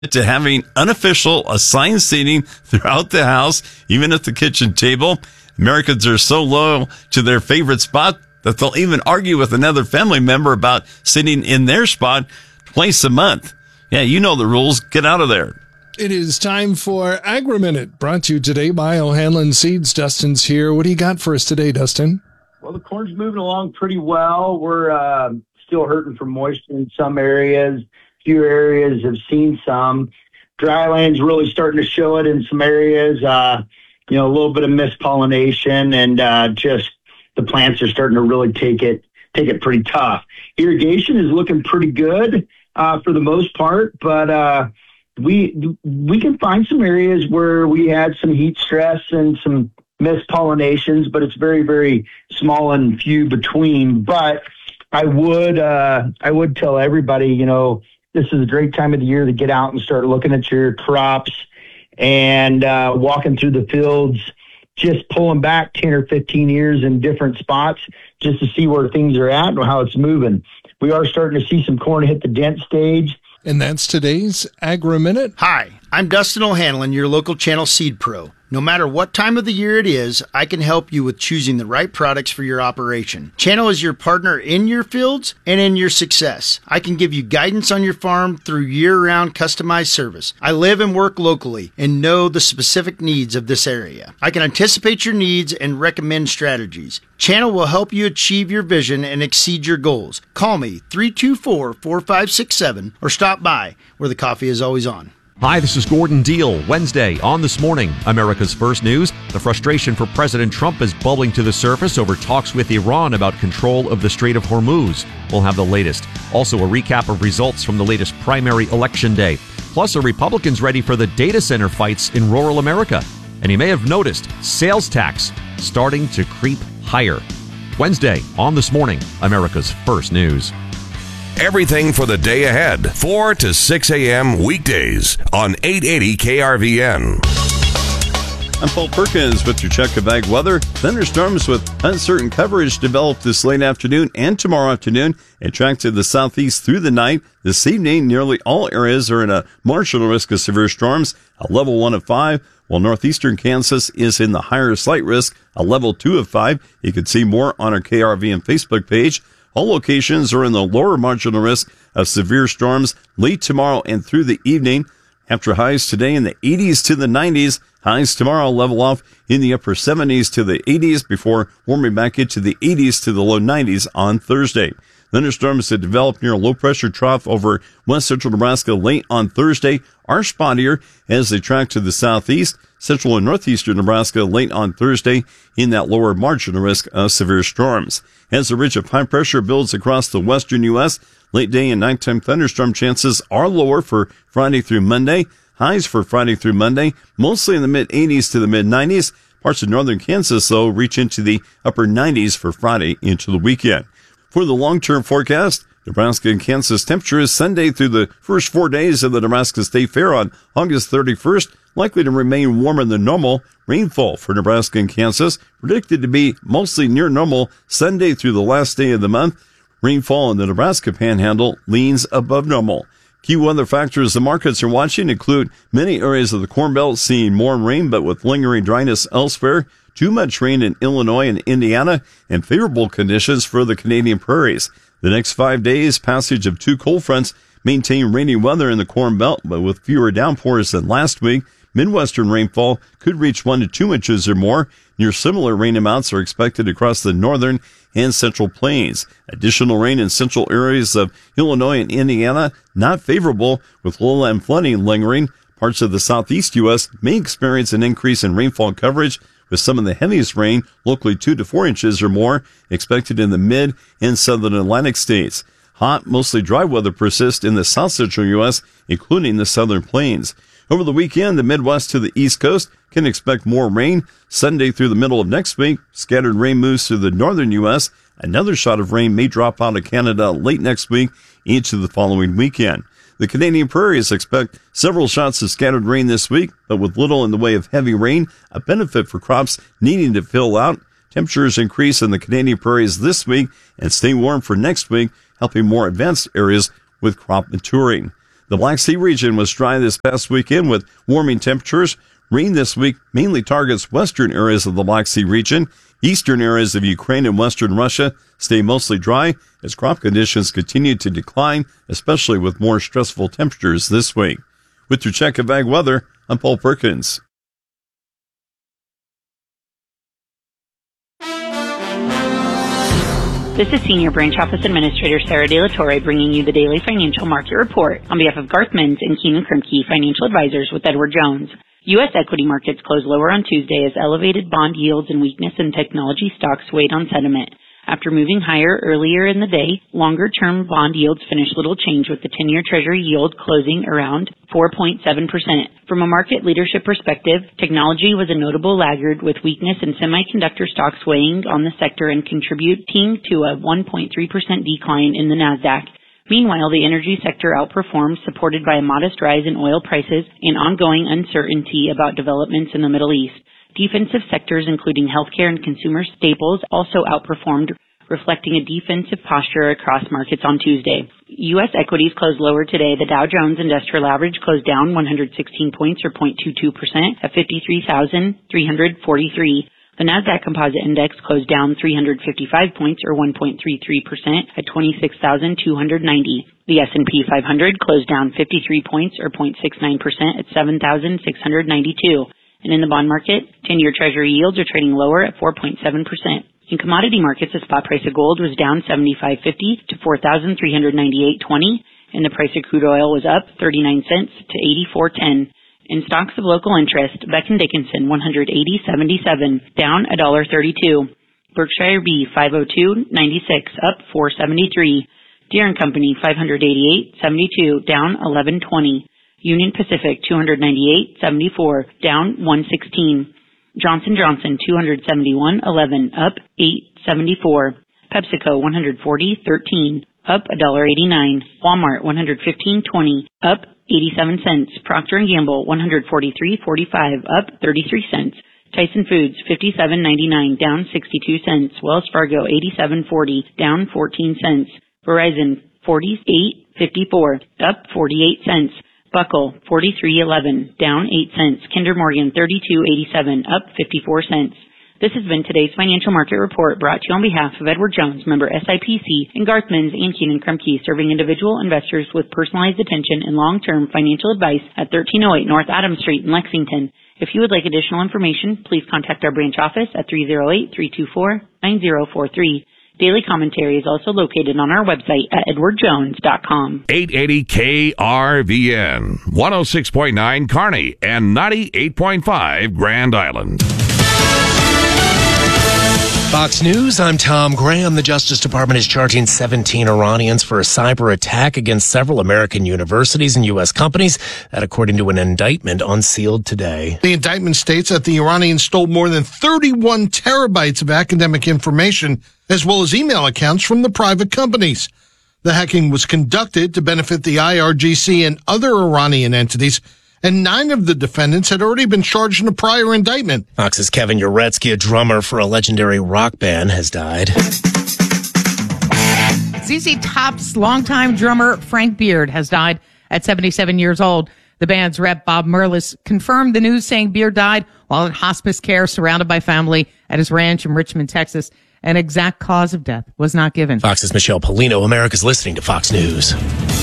to having unofficial assigned seating throughout the house, even at the kitchen table. Americans are so loyal to their favorite spot that they'll even argue with another family member about sitting in their spot twice a month. Yeah, you know the rules. Get out of there. It is time for Agri-Minute, brought to you today by O'Hanlon Seeds. Dustin's here. What do you got for us today, Dustin? Well, the corn's moving along pretty well. We're still hurting from moisture in some areas. Few areas have seen some. Dryland's really starting to show it in some areas. A little bit of mist pollination, and just the plants are starting to really take it pretty tough. Irrigation is looking pretty good for the most part, but we can find some areas where we had some heat stress and some mist pollinations, but it's very, very small and few between. But I would tell everybody, this is a great time of the year to get out and start looking at your crops and walking through the fields, just pulling back 10 or 15 years in different spots just to see where things are at and how it's moving. We are starting to see some corn hit the dent stage. And that's today's Agri-Minute. Hi, I'm Dustin O'Hanlon, your local channel seed pro. No matter what time of the year it is, I can help you with choosing the right products for your operation. Channel is your partner in your fields and in your success. I can give you guidance on your farm through year-round customized service. I live and work locally and know the specific needs of this area. I can anticipate your needs and recommend strategies. Channel will help you achieve your vision and exceed your goals. Call me 324-4567 or stop by where the coffee is always on. Hi, this is Gordon Deal. Wednesday on This Morning, America's First News. The frustration for President Trump is bubbling to the surface over talks with Iran about control of the Strait of Hormuz. We'll have the latest. Also, a recap of results from the latest primary election day. Plus, are Republicans ready for the data center fights in rural America? And you may have noticed sales tax starting to creep higher. Wednesday on This Morning, America's First News. Everything for the day ahead, 4 to 6 a.m. weekdays on 880 KRVN. I'm Paul Perkins with your check of ag weather. Thunderstorms with uncertain coverage develop this late afternoon and tomorrow afternoon and track to the southeast through the night. This evening, nearly all areas are in a marginal risk of severe storms, a level 1 of 5, while northeastern Kansas is in the higher slight risk, a level 2 of 5. You can see more on our KRVN Facebook page. All locations are in the lower marginal risk of severe storms late tomorrow and through the evening. After highs today in the 80s to the 90s, highs tomorrow level off in the upper 70s to the 80s before warming back into the 80s to the low 90s on Thursday. Thunderstorms that develop near a low-pressure trough over west central Nebraska late on Thursday are spottier as they track to the southeast. Central and northeastern Nebraska late on Thursday in that lower marginal risk of severe storms. As the ridge of high pressure builds across the western U.S., late day and nighttime thunderstorm chances are lower for Friday through Monday. Highs for Friday through Monday, mostly in the mid-80s to the mid-90s. Parts of northern Kansas, though, reach into the upper 90s for Friday into the weekend. For the long-term forecast, Nebraska and Kansas temperatures Sunday through the first 4 days of the Nebraska State Fair on August 31st, likely to remain warmer than normal. Rainfall for Nebraska and Kansas predicted to be mostly near normal Sunday through the last day of the month. Rainfall in the Nebraska Panhandle leans above normal. Key weather factors the markets are watching include many areas of the Corn Belt seeing more rain, but with lingering dryness elsewhere. Too much rain in Illinois and Indiana, and favorable conditions for the Canadian prairies. The next 5 days, passage of two cold fronts maintain rainy weather in the Corn Belt, but with fewer downpours than last week. Midwestern rainfall could reach 1 to 2 inches or more. Near similar rain amounts are expected across the northern and central plains. Additional rain in central areas of Illinois and Indiana, not favorable, with lowland flooding lingering. Parts of the southeast U.S. may experience an increase in rainfall coverage, with some of the heaviest rain, locally 2 to 4 inches or more, expected in the mid and southern Atlantic states. Hot, mostly dry weather persists in the south central U.S., including the southern plains. Over the weekend, the Midwest to the East Coast can expect more rain. Sunday through the middle of next week, scattered rain moves through the northern U.S. Another shot of rain may drop out of Canada late next week into the following weekend. The Canadian prairies expect several shots of scattered rain this week, but with little in the way of heavy rain, a benefit for crops needing to fill out. Temperatures increase in the Canadian prairies this week and stay warm for next week, helping more advanced areas with crop maturing. The Black Sea region was dry this past weekend with warming temperatures. Rain this week mainly targets western areas of the Black Sea region. Eastern areas of Ukraine and western Russia stay mostly dry as crop conditions continue to decline, especially with more stressful temperatures this week. With your check of ag weather, I'm Paul Perkins. This is Senior Branch Office Administrator Sarah De La Torre bringing you the daily financial market report on behalf of Garth Mins and Keenan Krumke Financial Advisors with Edward Jones. U.S. equity markets closed lower on Tuesday as elevated bond yields and weakness in technology stocks weighed on sentiment. After moving higher earlier in the day, longer-term bond yields finished little change with the 10-year Treasury yield closing around 4.7%. From a market leadership perspective, technology was a notable laggard with weakness in semiconductor stocks weighing on the sector and contributing to a 1.3% decline in the Nasdaq. Meanwhile, the energy sector outperformed, supported by a modest rise in oil prices and ongoing uncertainty about developments in the Middle East. Defensive sectors, including healthcare and consumer staples, also outperformed, reflecting a defensive posture across markets on Tuesday. U.S. equities closed lower today. The Dow Jones Industrial Average closed down 116 points or 0.22% at 53,343. The Nasdaq Composite Index closed down 355 points or 1.33% at 26,290. The S&P 500 closed down 53 points or 0.69% at 7,692. And in the bond market, 10-year Treasury yields are trading lower at 4.7%. In commodity markets, the spot price of gold was down $75.50 to $4,398.20, and the price of crude oil was up 39 cents to $84.10. In stocks of local interest, Becton Dickinson 180.77, down $1.32. Berkshire B 502.96, up $4.73. Deere & Company 588.72, down $11.20. Union Pacific 298.74, down $1.16. Johnson Johnson 271.11, up $8.74. PepsiCo 140.13, up $1.89. Walmart 115.20, up 87 cents. Procter & Gamble 143.45, up 33 cents. Tyson Foods 57.99, down 62 cents. Wells Fargo 87.40, down 14 cents. Verizon 48.54, up 48 cents. Buckle 43.11, down 8 cents. Kinder Morgan 32.87, up 54 cents. This has been today's financial market report brought to you on behalf of Edward Jones, member SIPC, and Garth Mins and Keenan Krumke, serving individual investors with personalized attention and long-term financial advice at 1308 North Adams Street in Lexington. If you would like additional information, please contact our branch office at 308-324-9043. Daily commentary is also located on our website at edwardjones.com. 880 KRVN, 106.9 Kearney, and 98.5 Grand Island. Fox News, I'm Tom Graham. The Justice Department is charging 17 Iranians for a cyber attack against several American universities and U.S. companies, that according to an indictment unsealed today. The indictment states that the Iranians stole more than 31 terabytes of academic information, as well as email accounts from the private companies. The hacking was conducted to benefit the IRGC and other Iranian entities, and 9 of the defendants had already been charged in a prior indictment. Fox's Kevin Uretsky, a drummer for a legendary rock band, has died. ZZ Top's longtime drummer Frank Beard has died at 77 years old. The band's rep Bob Merlis confirmed the news, saying Beard died while in hospice care surrounded by family at his ranch in Richmond, Texas. An exact cause of death was not given. Fox's Michelle Polino. America's listening to Fox News.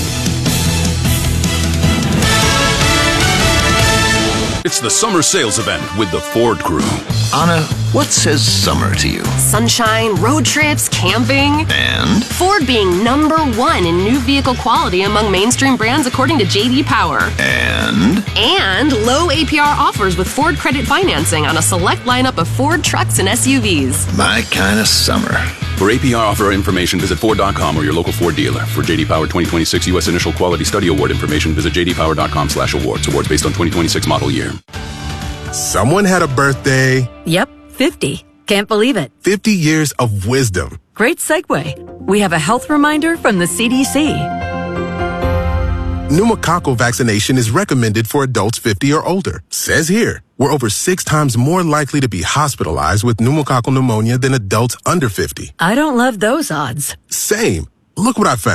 It's the summer sales event with the Ford Crew. Anna, what says summer to you? Sunshine, road trips, camping. And? Ford being #1 in new vehicle quality among mainstream brands according to J.D. Power. And? And low APR offers with Ford credit financing on a select lineup of Ford trucks and SUVs. My kind of summer. For APR offer information, visit Ford.com or your local Ford dealer. For J.D. Power 2026 U.S. Initial Quality Study Award information, visit jdpower.com/awards. Awards based on 2026 model year. Someone had a birthday. Yep, 50. Can't believe it. 50 years of wisdom. Great segue. We have a health reminder from the CDC. Pneumococcal vaccination is recommended for adults 50 or older. Says here, we're over 6 times more likely to be hospitalized with pneumococcal pneumonia than adults under 50. I don't love those odds. Same. Look what I found.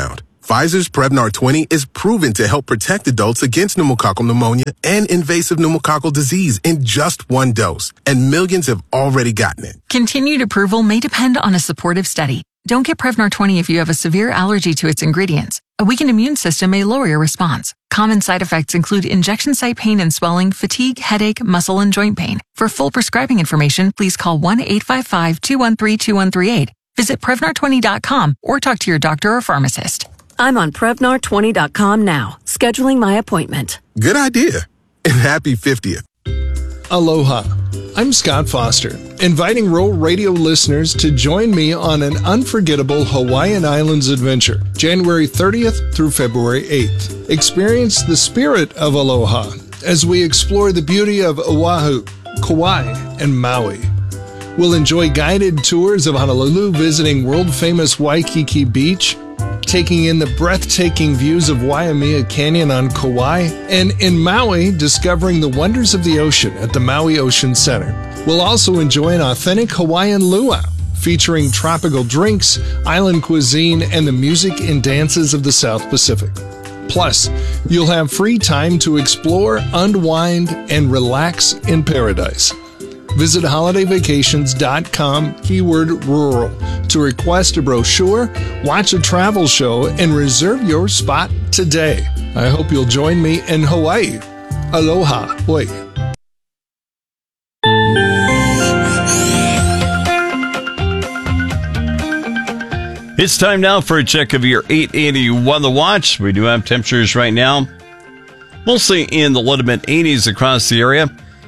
Pfizer's Prevnar 20 is proven to help protect adults against pneumococcal pneumonia and invasive pneumococcal disease in just one dose, and millions have already gotten it. Continued approval may depend on a supportive study. Don't get Prevnar 20 if you have a severe allergy to its ingredients. A weakened immune system may lower your response. Common side effects include injection site pain and swelling, fatigue, headache, muscle, and joint pain. For full prescribing information, please call 1-855-213-2138. Visit Prevnar20.com or talk to your doctor or pharmacist. I'm on Prevnar20.com now, scheduling my appointment. Good idea. And happy 50th. Aloha. I'm Scott Foster, inviting Roll Radio listeners to join me on an unforgettable Hawaiian Islands adventure, January 30th through February 8th. Experience the spirit of aloha as we explore the beauty of Oahu, Kauai, and Maui. We'll enjoy guided tours of Honolulu, visiting world-famous Waikiki Beach, taking in the breathtaking views of Waimea Canyon on Kauai, and in Maui, discovering the wonders of the ocean at the Maui Ocean Center. We'll also enjoy an authentic Hawaiian luau, featuring tropical drinks, island cuisine, and the music and dances of the South Pacific. Plus, you'll have free time to explore, unwind, and relax in paradise. Visit holidayvacations.com, keyword rural, to request a brochure, watch a travel show, and reserve your spot today. I hope you'll join me in Hawaii. Aloha. Oi. It's time now for a check of your 880 Weather Watch. We do have temperatures right now, mostly in the low to mid 80s across the area.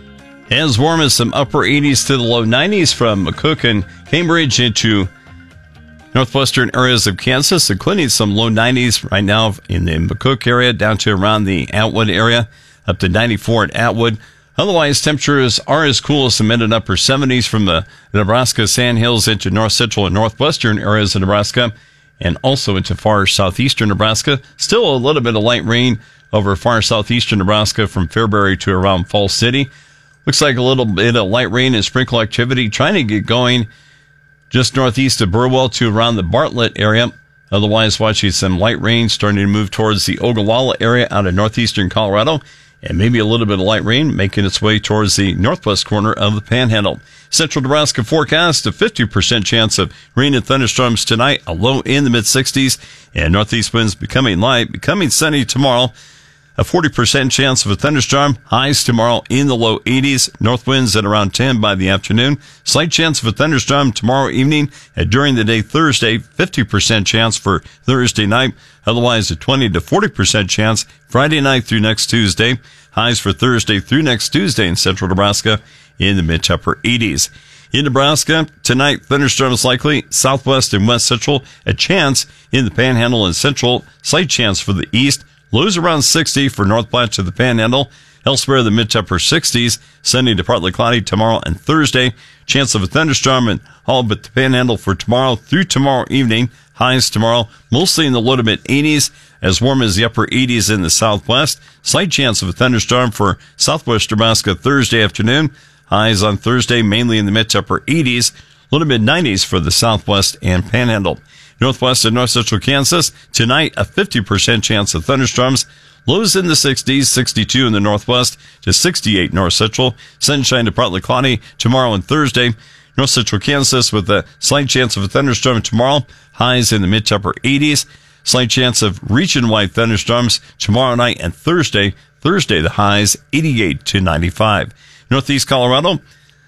As warm as some upper 80s to the low 90s from McCook and Cambridge into northwestern areas of Kansas, including some low 90s right now in the McCook area down to around the Atwood area, up to 94 at Atwood. Otherwise, temperatures are as cool as the mid and upper 70s from the Nebraska Sandhills into north central and northwestern areas of Nebraska and also into far southeastern Nebraska. Still a little bit of light rain over far southeastern Nebraska from Fairbury to around Falls City. Looks like a little bit of light rain and sprinkle activity trying to get going just northeast of Burwell to around the Bartlett area. Otherwise, watching some light rain starting to move towards the Ogallala area out of northeastern Colorado. And maybe a little bit of light rain making its way towards the northwest corner of the Panhandle. Central Nebraska forecast a 50% chance of rain and thunderstorms tonight, a low in the mid-60s. And northeast winds becoming light, becoming sunny tomorrow. A 40% chance of a thunderstorm. Highs tomorrow in the low 80s. North winds at around 10 by the afternoon. Slight chance of a thunderstorm tomorrow evening. And during the day Thursday, 50% chance for Thursday night. Otherwise, a 20 to 40% chance Friday night through next Tuesday. Highs for Thursday through next Tuesday in central Nebraska in the mid to upper 80s. In Nebraska, tonight, thunderstorms likely. Southwest and west central, a chance in the Panhandle and central. Slight chance for the east. Lows around 60 for North Platte to the Panhandle. Elsewhere, the mid to upper 60s. Sunny to partly cloudy tomorrow and Thursday. Chance of a thunderstorm in all but the Panhandle for tomorrow through tomorrow evening. Highs tomorrow, mostly in the low to mid 80s. As warm as the upper 80s in the southwest. Slight chance of a thunderstorm for southwest Nebraska Thursday afternoon. Highs on Thursday, mainly in the mid to upper 80s. Low to mid 90s for the southwest and Panhandle. Northwest and north central Kansas, tonight a 50% chance of thunderstorms. Lows in the 60s, 62 in the northwest to 68 north central. Sunshine to partly cloudy tomorrow and Thursday. North central Kansas with a slight chance of a thunderstorm tomorrow. Highs in the mid to upper 80s. Slight chance of region-wide thunderstorms tomorrow night and Thursday. Thursday, the highs 88 to 95. Northeast Colorado,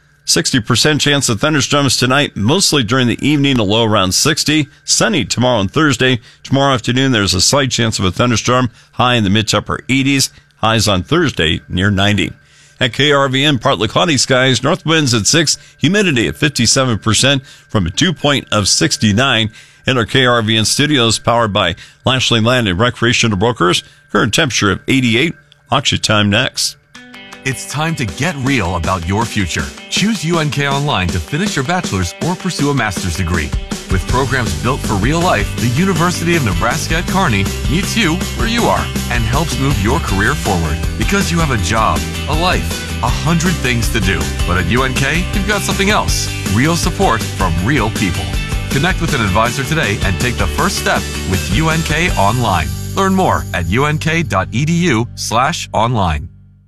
60% chance of thunderstorms tonight, mostly during the evening, a low around 60. Sunny tomorrow and Thursday. Tomorrow afternoon, there's a slight chance of a thunderstorm, high in the mid to upper 80s. Highs on Thursday near 90. At KRVN, partly cloudy skies, north winds at 6, humidity at 57% from a dew point of 69. In our KRVN studios, powered by Lashley Land and Recreational Brokers, current temperature of 88. Auction time next. It's time to get real about your future. Choose UNK Online to finish your bachelor's or pursue a master's degree. With programs built for real life, the University of Nebraska at Kearney meets you where you are and helps move your career forward. Because you have a job, a life, 100 things to do. But at UNK, you've got something else. Real support from real people. Connect with an advisor today and take the first step with UNK Online. Learn more at unk.edu/online.